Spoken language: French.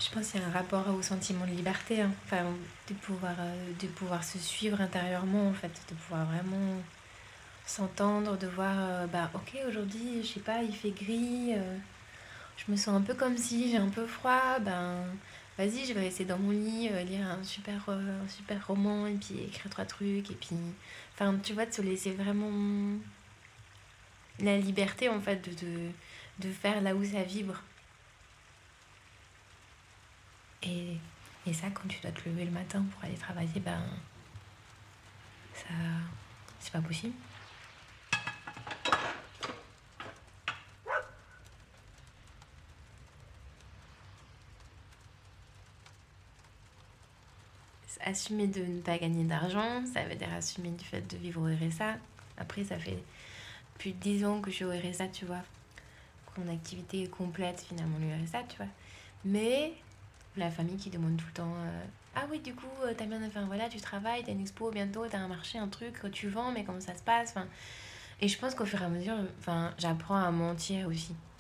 Je pense qu'il y a un rapport au sentiment de liberté, hein. Enfin, de pouvoir se suivre intérieurement, en fait, de pouvoir vraiment s'entendre, de voir, bah ok, aujourd'hui, je sais pas, il fait gris, je me sens un peu comme si j'ai un peu froid, ben vas-y, je vais rester dans mon lit, lire un super roman, et puis écrire trois trucs, et puis... Enfin, tu vois, de se laisser vraiment la liberté, en fait, de faire là où ça vibre. Et, et ça, quand tu dois te lever le matin pour aller travailler, ben ça, c'est pas possible. Assumer de ne pas gagner d'argent, ça veut dire assumer du fait de vivre au RSA. Après, ça fait plus de 10 ans que je suis au RSA, tu vois. Mon activité est complète, finalement, le RSA, tu vois. Mais la famille qui demande tout le temps ah oui, du coup, t'as bien... Enfin, voilà, tu travailles, t'as une expo bientôt, t'as un marché, un truc, tu vends, mais comment ça se passe, enfin... Et je pense qu'au fur et à mesure, enfin, j'apprends à mentir aussi.